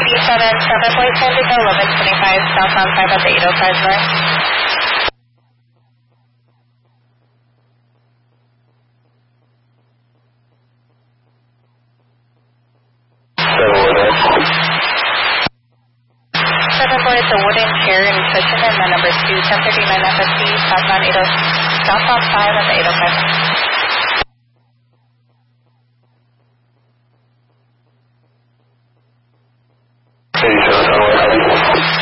Indigo 1125 southbound 5 at the 805 north. It's a wooden chair and cushion, and the number 2, 1039 FST, southbound 5 at the 805.